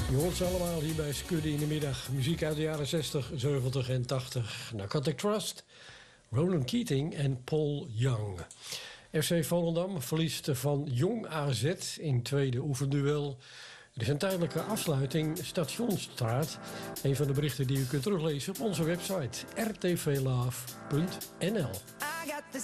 Je hoort ze allemaal hier bij Skudde in de middag. Muziek uit de jaren 60, 70 en 80. Narcotic Trust, Ronan Keating en Paul Young. FC Volendam verliest van Jong AZ in tweede oefenduel. Er is een tijdelijke afsluiting Stationsstraat. Een van de berichten die u kunt teruglezen op onze website rtvlove.nl.